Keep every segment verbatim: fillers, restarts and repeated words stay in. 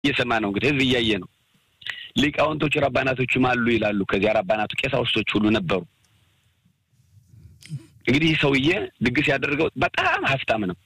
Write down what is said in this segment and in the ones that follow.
እየሰማ ነው እንግዲህ ህዝብ እያየ ነው ሊቃውንቶች ረባናቶችም አሉ ይላሉ ከዚያ ረባናቱ ቀሳውስቶች ሁሉ ነበሩ እንግዲህ ሰውዬ ድግስ ያደረገው በጣም ሀብታም ነው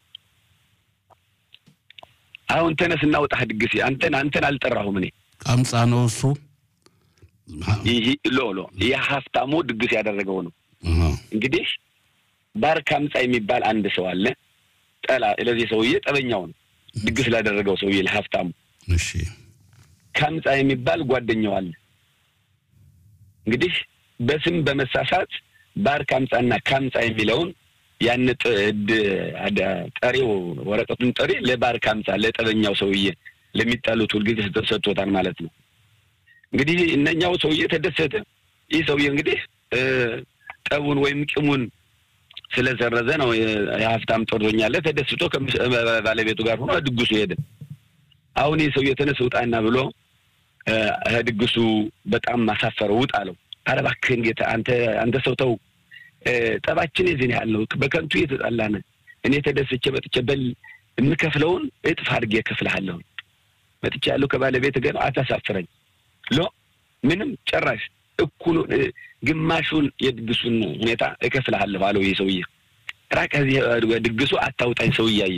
አሁን ተነስና ወጣ ድግስ አንተን አንተን አልጠራሁም እኔ አምጻ ነው እሱ ይሄ ሎሎ የሀብታሙ ድግስ ያደረገው ነው እንግዲህ ባርካ አምጻ የሚባል አንድ ሰው አለ ጠላ ለዚህ ሰውዬ ጠበኛው ነው ድግስ ላደረገው ሰውዬ ለሀብታሙ እሺ ካምጻ የሚባል ጓደኛው አለ እንግዲህ በስም በመሳሳት ባርካ አምጻና ካምጻ የሚለውን ያንጥ ጠሪው ወረቀቱን ጠሪ ለባርካ አምጻ ለጠበኛው ሰውዬ ለሚጣሉት ሁልጊዜ ተሰጥቶታል ማለት ነው እንግዲህ እነኛው ሰውዬ ተደሰተ ይህ ሰውዬ እንግዲህ ጠቡን ወይም ቂሙን ስለዘረዘ ነው የሀብታም ጦርቶኛለ ተደስቶ ከባለቤቱ ጋር ሆኖ ድግሱ ሄደ አሁን ይህ ሰውዬ ተነስውጣና ብሎ ድግሱ በጣም ማሳፈረው ውጣለው አረባክ እንዴት አንተ አንተ ሰው ተው ጠባችን እዚህ ያለው በከንቱ የተጣላነ እኔ ተደስቼ መጥቼ በል እንከፍለውን እጥፍ አድርጌ ከፍልሃለሁ መጥቼ ያለው ከባለቤት ጋር አታሳፍረኝ ሎ ምንም ጨራሽ እኩሉ ግማሹን የድግሱን ሁኔታ እከፍልሃለሁ ባለው ይሰውዬ ራቅ እዚህ ድግሱ አታውጣኝ ሰው ይያየ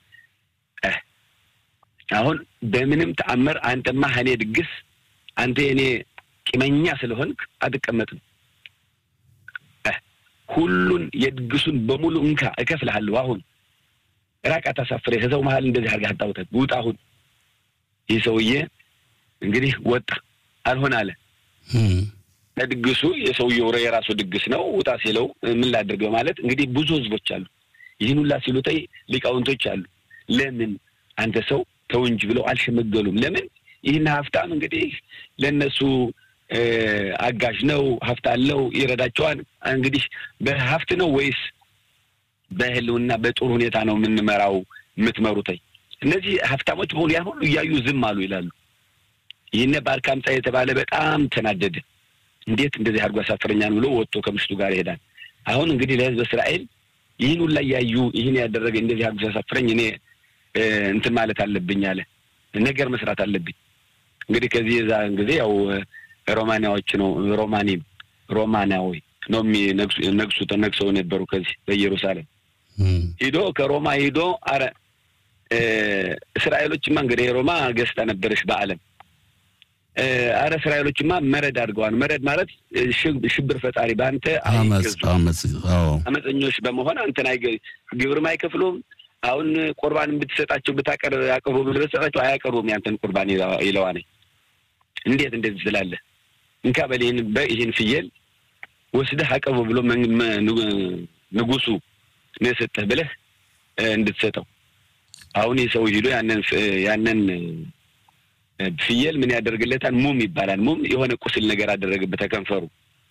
አሁን በምንም ተአምር አንተማ ሀኔ ድግስ አንተ እኔ ቂመኛ ስለሆንክ አትቀመጥም ሁሉን የድግሱን በሙሉ እንካ እከፍልሃለሁ አሁን ራቅ አታሳፍረኝ ከሰው መሃል እንደዚህ አርጋ አታውጣኝ ውጣ አሁን ይሰውዬ እንግዲህ ወጣ አልሆነ አለ ለድግሱ የሰውየው የራሱ ድግስ ነው ውጣ ሲለው ምን ላድርገው ማለት እንግዲህ ብዙ ህዝቦች አሉ ይህን ሁላ ሲሉታይ ሊቃውንቶች አሉ ለምን አንተ ሰው ተወንጅ ብለው አልሸመገሉም ለምን ይህን ሀብታም እንግዲህ ለነሱ አጋዥ ነው ሀብት አለው ይረዳቸዋል እንግዲህ በሀብት ነው ወይስ በህልውና በጥሩ ሁኔታ ነው ምንመራው ምትመሩታይ እነዚህ ሀብታሞች ሁሉ ያን ሁሉ ያዩ ዝም አሉ ይላሉ ይሄን ባርካ አምጻ የተባለ በጣም ተናደደ እንዴት እንደዚህ አድርጎ አሳፍረኛል ብሎ ወጥቶ ከምሽቱ ጋር ይሄዳል አሁን እንግዲህ ለህዝብ እስራኤል ይህን ሁሉ ያዩ ይህን ያደረገ እንደዚህ አድርጎ አሳፍረኝ እኔ እንትን ማለት አለብኝ አለ ነገር መስራት አለብኝ እንግዲህ ከዚህ የዛን ጊዜ ያው ሮማናዎች ነው ሮማኒ ሮማናዊ ነው የሚነግሱ ነግሱ ተነግሰው ነበሩ ከዚህ በኢየሩሳሌም ሄዶ ከሮማ ሄዶ አረ እስራኤሎችማ እንግዲህ ሮማ ገስታ ነበርሽ በአለም አረ እስራኤሎችማ መረድ አድርገዋል መረድ ማለት ሽብር ፈጣሪ ባንተ አመጽ አመጽ አዎ አመጽኞች በመሆን አንተን አይ ግብርም አይከፍሉም አሁን ቁርባን ብትሰጣቸው ብታቀር ያቀርቡ ብለሰጣቸው አያቀርቡም ያንተን ቁርባን ይለዋል እንዴት እንደዚህ ስላለ እንካ በሌን በይህን ፍየል ወስደህ አቀርቡ ብሎ ንጉሱ ነሰጠህ ብለህ እንድትሰጠው አሁን የሰው ሄዶ ያንን ያንን ፍየል ምን ያደርግለታል ሙም ይባላል ሙም የሆነ ቁስል ነገር አደረገበት ተከንፈሩ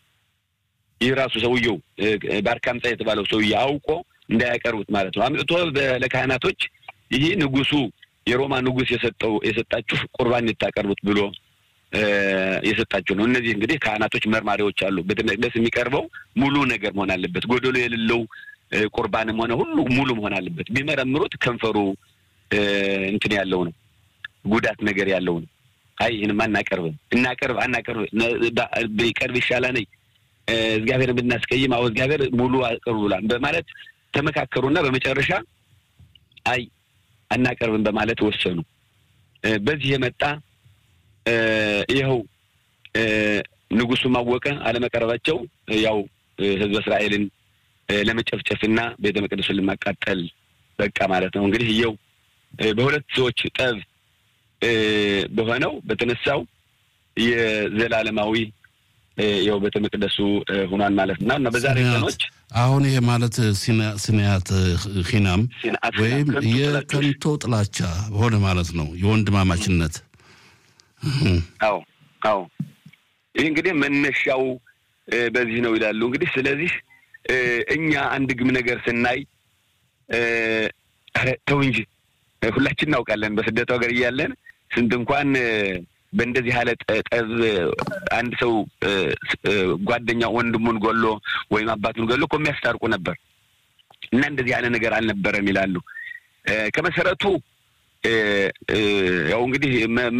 ይራሱ ሰውየው ባርካ አምጻ የተባለው ሰውየው አውቆ እንዳያቀርቡት ማለት ነው አምጥቶ ለካህናቶች ይሄ ንጉሱ የሮማ ንጉስ የሰጠው የሰጣችሁ ቁርባን እንታቀርቡት ብሎ የሰጣችሁ ነው እነዚህ እንግዲህ ካህናቶች መርማሪዎች አሉ በተመቅደስ የሚቀርበው ሙሉ ነገር መሆን አለበት ጎደሎ የሌለው ቁርባንም ሆነ ሁሉ ሙሉ መሆን አለበት ቢመረምሩት ከንፈሩ እንትን ያለው ነው ጉዳት ነገር ያለው ነው አይ ይሄን ማን አቀርብ እናቀርብ አናቀርብ በይቀርብ ይሻላል እግዚአብሔር ብናስቀይም አው እግዚአብሔር ሙሉ አቀርቡላን በማለት ተመካከሩና በመጨረሻ አይ አናቀርብን በማለት ወሰኑ በዚህ የመጣ ይሄው ንጉሱ ማወቀ አለመቀረባቸው ያው ህዝብ እስራኤልን ለመጨፍጨፍና ቤተ መቅደሱን ለማቃጠል በቃ ማለት ነው እንግዲህ ይሄው በሁለት ሰዎች ጠብ በሆነው በተነሳው የዘላለማዊ ያው ቤተ መቅደሱ ሆኗል ማለት ነው እና በዛሬ ቀኖች አሁን ይሄ ማለት ሲናያት ኺናም ወይም የከንቶ ጥላቻ ሆነ ማለት ነው የወንድማማችነት አዎ አዎ ይሄ እንግዲህ መነሻው በዚህ ነው ይላሉ እንግዲህ ስለዚህ እኛ አንድ ግም ነገር ስናይ ተው እንጂ ሁላችን እናውቃለን በስደቱ ሀገር ይያለን ስንት እንኳን በእንደዚህ ያለ ጠብ አንድ ሰው ጓደኛው ወንድሙን ጎሎ ወይም አባቱን ጎሎ ኮሚያስታርቁ ነበር እና እንደዚህ ያለ ነገር አልነበረም ይላሉ ከመሰረቱ ያው እንግዲህ